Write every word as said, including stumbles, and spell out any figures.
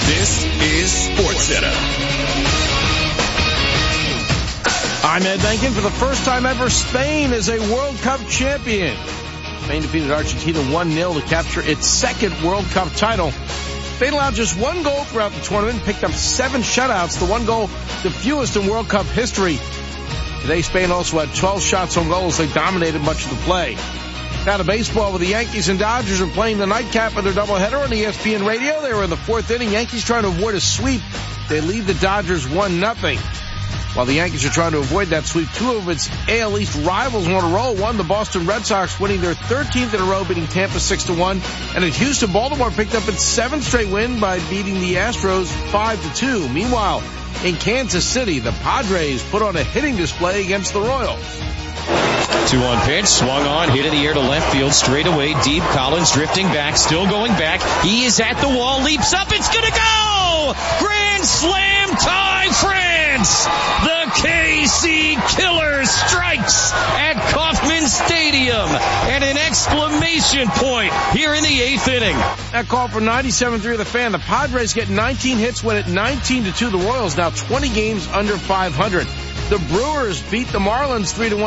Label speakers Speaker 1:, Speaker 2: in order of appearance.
Speaker 1: This is SportsCenter.
Speaker 2: I'm Ed Benkin. For the first time ever, Spain is a World Cup champion. Spain defeated Argentina one nil to capture its second World Cup title. Spain allowed just one goal throughout the tournament, picked up seven shutouts, the one goal the fewest in World Cup history. Today, Spain also had twelve shots on goal as they dominated much of the play. Now to baseball, where the Yankees and Dodgers are playing the nightcap of their doubleheader on E S P N Radio. They were in the fourth inning. Yankees trying to avoid a sweep. They lead the Dodgers one nothing. While the Yankees are trying to avoid that sweep, two of its A L East rivals on a roll. One, the Boston Red Sox, winning their thirteenth in a row, beating Tampa six to one. And in Houston, Baltimore picked up its seventh straight win by beating the Astros five to two. Meanwhile, in Kansas City, the Padres put on a hitting display against the Royals.
Speaker 3: Two on pitch, swung on, hit in the air to left field, straight away, deep. Collins drifting back, still going back. He is at the wall, leaps up, it's gonna go! Grand slam tie, France! The K C Killer strikes at Kauffman Stadium, and an exclamation point here in the eighth inning.
Speaker 2: That call for ninety-seven three of the Fan. The Padres get nineteen hits, win at nineteen to two. The Royals now twenty games under five hundred. The Brewers beat the Marlins three to one.